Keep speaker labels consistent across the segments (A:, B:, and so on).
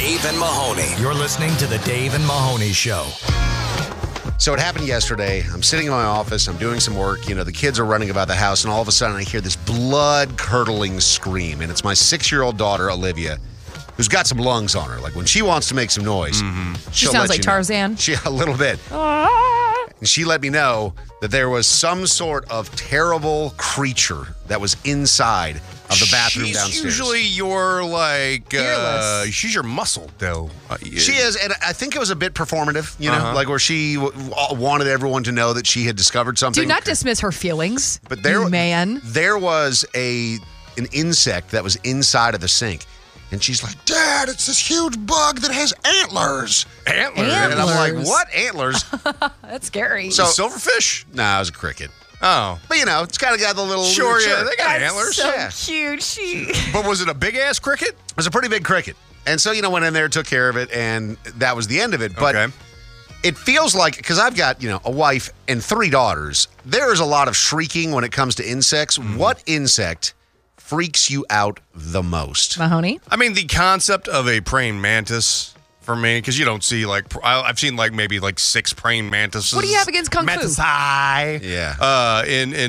A: Dave and Mahoney.
B: You're listening to the Dave and Mahoney Show.
C: So it happened yesterday. I'm sitting in my office. I'm doing some work. You know, the kids are running about the house, and all of a sudden I hear this blood-curdling scream. And it's my 6-year-old daughter, Olivia, who's got some lungs on her. Like, when she wants to make some noise,
D: She sounds like Tarzan.
C: A little bit. And she let me know that there was some sort of terrible creature that was inside of the bathroom
E: she's
C: downstairs.
E: Usually you're like,
D: Fearless.
E: she's your muscle, though.
C: She is, and I think it was a bit performative, you know, like where she wanted everyone to know that she had discovered something.
D: Do not dismiss her feelings,
C: But there,
D: man.
C: There was an insect that was inside of the sink. And she's like, Dad, it's this huge bug that has antlers.
E: Antlers?
C: And I'm like,
D: Antlers.
C: what? Antlers?
D: That's scary.
C: So-
E: Silverfish?
C: Nah, it was a cricket.
E: Oh.
C: But, you know, it's kind of got the little...
E: Sure, yeah, they got
D: That's
E: antlers.
D: so
C: Yeah.
D: cute. She.
E: But was it a big-ass cricket?
C: It was a pretty big cricket. And so, you know, went in there, took care of it, and that was the end of it. But
E: Okay.
C: it feels like, because I've got, you know, a wife and 3 daughters, there is a lot of shrieking when it comes to insects. What insect freaks you out the most?
D: Mahoney?
E: I mean, the concept of a praying mantis for me, because you don't see, like, I've seen, like, maybe, like, 6 praying mantises.
D: What do you have against Kung Fu?
E: Mantis-eye.
C: Yeah.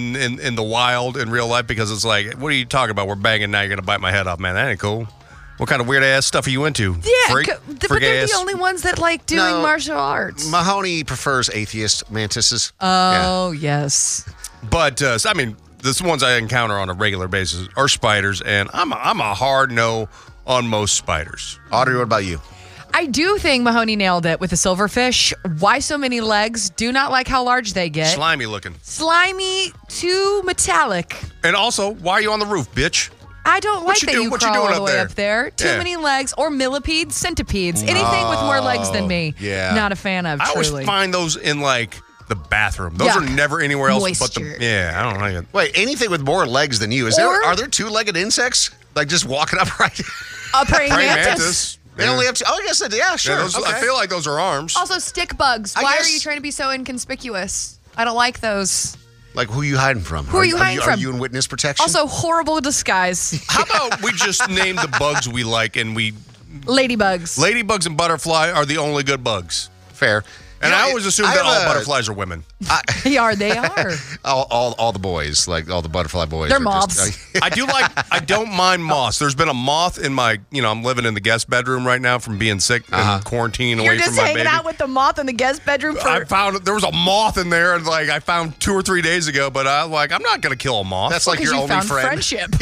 E: In the wild, in real life, because it's like, what are you talking about? We're banging now, you're going to bite my head off, man. That ain't cool. What kind of weird-ass stuff are you into?
D: Yeah,
E: Freak?
D: but they're
E: Freak-ass?
D: the only ones that like doing
C: No.
D: martial arts.
C: Mahoney prefers atheist mantises.
D: Oh, yes.
E: But, I mean, the ones I encounter on a regular basis are spiders, and I'm a hard no on most spiders.
C: Audrey, what about you?
D: I do think Mahoney nailed it with the silverfish. Why so many legs? Do not like how large they get.
E: Slimy looking.
D: Slimy, too metallic.
E: And also, why are you on the roof, bitch?
D: I don't like
E: you
D: that
E: do-
D: you
E: what you
D: crawl
E: doing
D: all the
E: up
D: way
E: there?
D: up there. Too
E: Yeah.
D: many legs or millipedes, centipedes. Anything with more legs than me.
C: yeah.
D: Not a fan of,
E: I always
D: truly.
E: find those in, like, the bathroom. Those are
D: Yuck.
E: never anywhere else
D: Moisture.
E: but the... Yeah, I don't like it.
C: Wait, anything with more legs than you? Are there 2-legged insects? Like just walking upright?
D: A praying
E: Praying
D: mantis.
E: mantis.
C: They only have 2. Oh, I guess that, yeah, sure.
E: Yeah, those,
C: okay.
E: I feel like those are arms.
D: Also, stick bugs.
C: I
D: Why
C: guess-
D: are you trying to be so inconspicuous? I don't like those.
C: Like, who are you hiding from?
D: Who are you hiding
C: Are
D: from?
C: you in witness protection?
D: Also, horrible disguise.
E: How about we just name the bugs we like and we...
D: Ladybugs.
E: Ladybugs and butterfly are the only good bugs.
C: Fair.
E: And
C: You know,
E: I always assume that
C: have
E: all
C: a-
E: butterflies are women.
D: They are. They are.
C: all the boys, like all the butterfly boys.
D: They're
C: are just-
D: moths.
E: I don't mind moths. There's been a moth in my, I'm living in the guest bedroom right now from being sick and quarantine
D: You're
E: away
D: just
E: from my
D: hanging
E: baby.
D: out with the moth in the guest bedroom for.
E: I found there was a moth in there, and like I found 2 or 3 days ago. But I'm not gonna kill a moth.
C: That's like
D: because
C: your
D: you
C: only
D: found
C: friend.
D: friendship.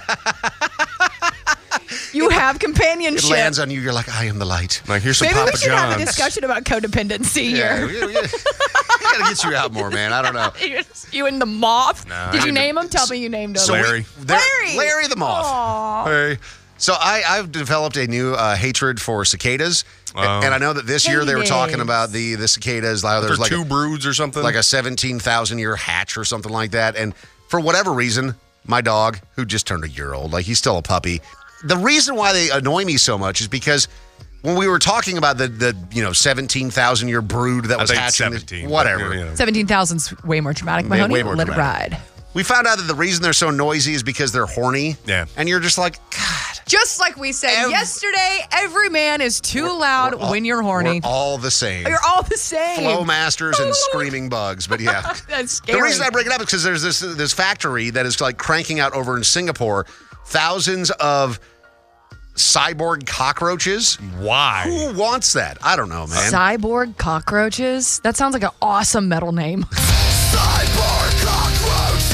D: You have
C: It
D: companionship.
C: lands on you. You're like, I am the light.
E: like here's some
D: Maybe
E: Papa
D: we should have a
E: John's.
D: discussion about codependency
C: Yeah,
D: here.
C: we gotta get you out more, man. I don't know.
D: You and the moth.
E: Nah,
D: Did
E: I
D: you
E: need to-
D: name him? Tell me you named him.
C: So we-
E: Larry.
C: Larry the moth.
D: Aw.
C: Hey. So I've developed a new hatred for cicadas, and I know that this year they were talking
D: Cicadas.
C: about the cicadas. Like,
E: They're
C: there's like
E: 2 broods or something.
C: like a 17,000-year hatch or something like that. And for whatever reason, my dog, who just turned a year old, like he's still a puppy. The reason why they annoy me so much is because when we were talking about the 17,000-year brood that
E: I
C: was
E: think
C: hatching,
E: 17.
C: whatever.
E: but, you know.
D: 17,000's way more dramatic. Mahoney,
C: way more
D: let
C: dramatic.
D: it ride.
C: We found out that the reason they're so noisy is because they're horny.
E: Yeah.
C: And you're just like, God.
D: Just like we said yesterday, every man is too loud
C: We're all-
D: when you're horny.
C: We're all the same.
D: You're all the same.
C: Flow masters and screaming bugs. But yeah.
D: That's scary.
C: The reason I bring it up is because there's this factory that is like cranking out over in Singapore thousands of cyborg cockroaches.
E: Why?
C: Who wants that? I don't know, man.
D: Cyborg cockroaches? That sounds like an awesome metal name.
A: Cyborg cockroaches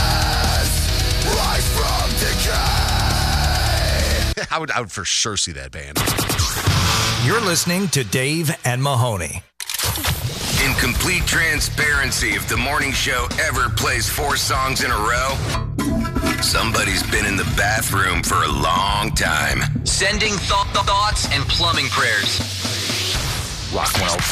A: rise from decay.
C: I would for sure see that band.
B: You're listening to Dave and Mahoney.
A: In complete transparency, if the morning show ever plays 4 songs in a row, somebody's been in the bathroom for a long time.
F: Sending thoughts and plumbing prayers.
A: Rock 105.